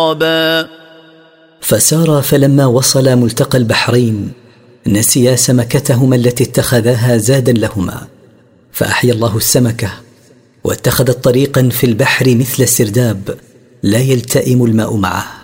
فسار فلما وصل ملتقى البحرين نسيا سمكتهما التي اتخذاها زادا لهما، فأحيا الله السمكة واتخذت طريقا في البحر مثل السرداب لا يلتئم الماء معه.